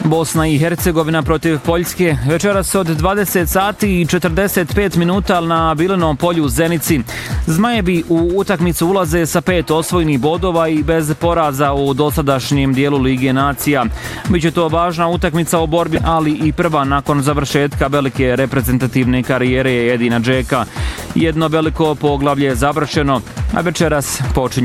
Bosna i Hercegovina protiv Poljske večeras od 20 sati i 45 minuta na Bilenom polju u Zenici. Zmajevi u utakmicu ulaze sa 5 osvojenih bodova i bez poraza u dosadašnjem dijelu Lige nacija. Biće to važna utakmica u borbi, ali i prva nakon završetka velike reprezentativne karijere Edina Džeka. Jedno veliko poglavlje je završeno, a večeras počinje